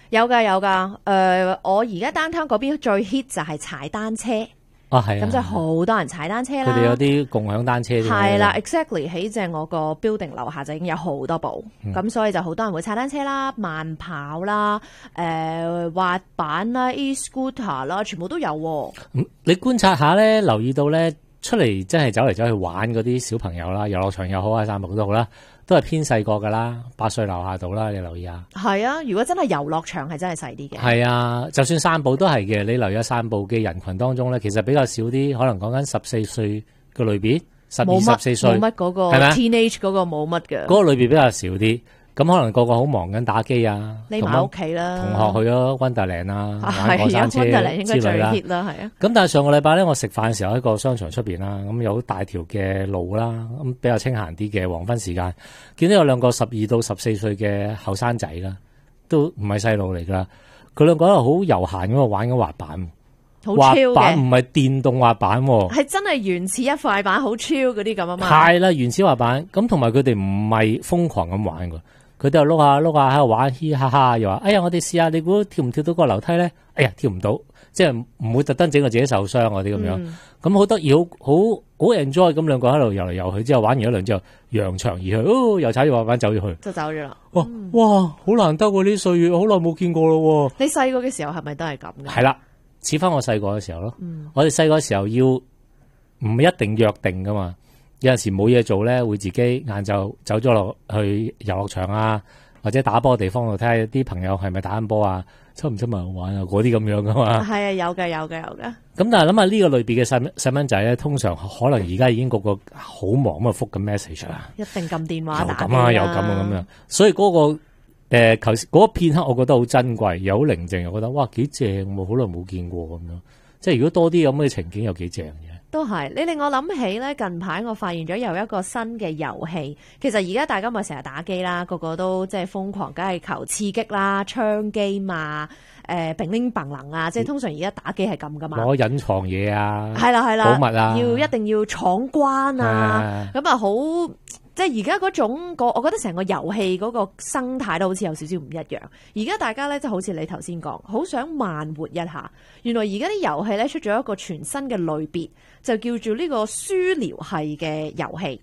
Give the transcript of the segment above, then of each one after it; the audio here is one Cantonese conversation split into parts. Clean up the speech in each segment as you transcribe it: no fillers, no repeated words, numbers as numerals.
有㗎。我而家 downtown 嗰邊最 hit 就係踩單車。 係咁就好多人踩單車啦。 佢哋有啲共享單車添。 係啦 ，exactly 喺正我個 building 樓下就已經有好多部，咁所以就好多人會踩單車啦、慢跑啦、滑板啦、e-scooter 啦，全部都有喎。 你觀察下咧，留意到咧，出嚟真係走嚟走去玩嗰啲小朋友啦，遊樂場又好啊，散步都好啦，都係偏細個噶啦，8歲樓下度啦，你留意下。係啊，如果真係遊樂場係真係細啲嘅。 係啊，就算散步都係嘅。你留意散步嘅人群當中咧，其實比較少啲，可能講緊14歲嘅類別，12、14歲冇乜嗰個 teenage 嗰個冇乜嘅。 嗰個類別比較少啲。咁可能個個好忙緊打機啊， 匿埋屋企啦， 同學去咗溫特蘭啊，玩過山車之類啦。咁但係上個禮拜咧，我食飯嘅時候喺個商場出邊啦，咁有好大條嘅路啦，咁比較清閒啲嘅黃昏時間，見到有兩個12到14歲嘅後生仔啦，都唔係細路嚟噶，佢兩個喺度好悠閒咁度玩緊滑板。 滑板唔係電動滑板， 係真係原始一塊板，好 chill 嗰啲咁啊嘛。 係啦，原始滑板，咁同埋佢哋唔係瘋狂咁玩噶。佢哋又碌下碌下喺度玩，嘻哈哈，又話：哎呀，我哋試下，你估跳唔跳到個樓梯咧？哎呀，跳唔到，即係唔會特登整個自己受傷嗰啲咁樣。咁好得意，好 enjoy 咁兩個喺度游嚟游去，之後玩完一輪之後，揚長而去，又踩住滑板走咗去， 就走咗啦。 哇，好難得喎！呢啲歲月好耐冇見過咯。 你細個嘅時候係咪都係咁嘅？ 係啦，似翻我細個嘅時候咯。我哋細個嘅時候要唔一定約定噶嘛。有陣時冇嘢做咧，會自己晏晝走咗落去遊樂場啊，或者打波嘅地方度睇下啲朋友係咪打緊波啊，出唔出埋玩啊，嗰啲咁樣噶嘛。 係啊，有嘅。 咁但係諗下呢個類別嘅細蚊仔咧，通常可能而家已經個好忙咁啊，覆緊 message 啦， 一定撳電話打機啊，又咁啊咁樣。所以嗰個頭先嗰片刻，我覺得好珍貴，又好寧靜，又覺得哇幾正喎，好耐冇見過咁樣。即係如果多啲咁嘅情景，又幾正嘅。 都係，你令我諗起咧，近排我發現咗有一個新嘅遊戲。其實而家大家咪成日打機啦，個個都即係瘋狂，梗係求刺激啦，槍機嘛，乒鈴乓能啊，即係通常而家打機係咁噶嘛。 攞隱藏嘢啊， 係啦， 保密啊， 一定要闖關啊，咁啊好。即係而家嗰種我覺得成個遊戲嗰個生態都好似有少少唔一樣。而家大家咧，即係好似你頭先講，好想慢活一下。原來而家啲遊戲咧出咗一個全新嘅類別，就叫做呢個舒療系嘅遊戲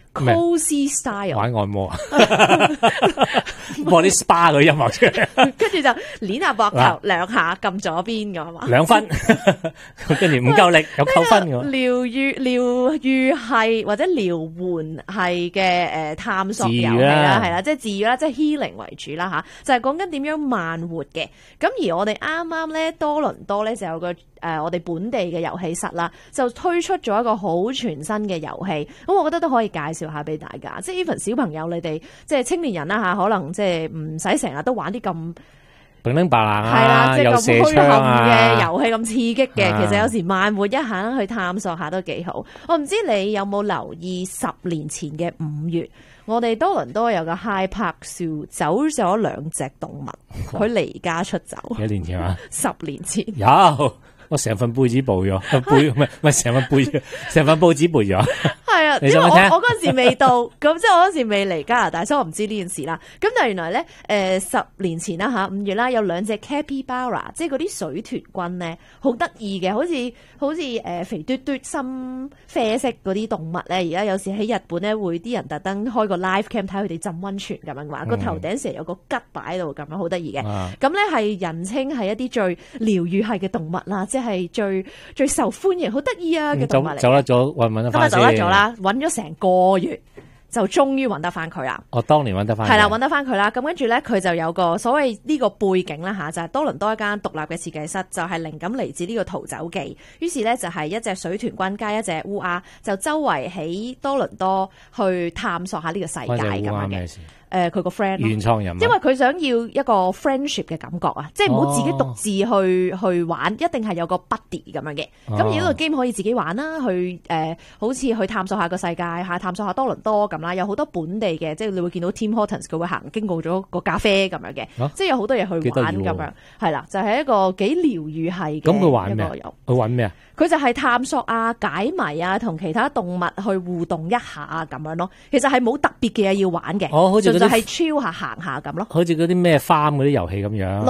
，Cozy Style。 玩按摩啊，播啲 SPA 嗰啲音樂出嚟， 跟住就捏下膊頭兩下，撳左邊㗎嘛 ，2分，跟住唔夠力有扣分㗎。 療愈系或者療緩系嘅探索遊戲啦，係啦，即係治癒啦，即係 healing 為主啦吓，就係講緊點樣慢活嘅。咁而我哋啱啱咧多倫多咧就有個我哋本地嘅遊戲室啦，就推出咗一個好全新嘅遊戲。咁我覺得都可以介紹下俾大家，即係 even 小朋友你哋即係青年人啦吓，可能即係唔使成日都玩啲咁乒鈴乓能啊， 係啦，即係咁虛冚嘅遊戲咁刺激嘅，其實有時慢活一下去探索下都幾好。我唔知你有冇留意10年前嘅5月，我哋多倫多有個 High Park Zoo 走咗2隻動物，佢離家出走。 幾年前啊 ？10年前有。我成份報紙背咗，唔係成份報紙背咗。係啊，因為我嗰陣時未到，咁即係我嗰陣時未嚟加拿大，所以我唔知呢件事啦。咁但係原來咧，10年前啦吓，5月啦，有2隻 capybara，即係嗰啲水豚君咧，好得意嘅，好似肥嘟嘟深啡色嗰啲動物咧。而家有時喺日本咧，會啲人特登開個 live cam 睇佢哋浸溫泉咁樣話，個頭頂成日有個吉擺喺度咁樣，好得意嘅。咁咧係人稱係一啲最療愈系嘅動物啦。即係最受歡迎、好得意啊嘅動物嚟。 走得咗，搵得翻先。 今日走得咗啦，搵咗成個月，就終於搵得翻佢啦。 我當年搵得翻。係啦，搵得翻佢啦。咁跟住咧，佢就有個所謂呢個背景啦吓，就係多倫多一間獨立嘅設計室，就係靈感嚟自呢個《逃走記》。於是咧就係一隻水豚君加一隻烏鴉，就周圍喺多倫多去探索下呢個世界咁樣嘅。佢個 friend 原創人物， 因為佢想要一個 friendship 嘅感覺啊，即係唔好自己獨自去玩，一定係有個 buddy 咁樣嘅。咁而呢個 game 可以自己玩啦，去好似去探索下個世界吓，探索下多倫多咁啦，有好多本地嘅，即係你會見到 Tim Hortons 佢會經過咗個咖啡咁樣嘅，即係有好多嘢去玩咁樣，係啦，就係一個幾療愈系嘅。 咁佢玩咩？佢玩咩啊？ 佢就係探索啊、解謎啊，同其他動物去互動一下啊，咁樣咯。其實係冇特別嘅嘢要玩嘅， 好似就係 chill 下行下咁咯。 好似嗰啲咩 farm 嗰啲遊戲咁樣。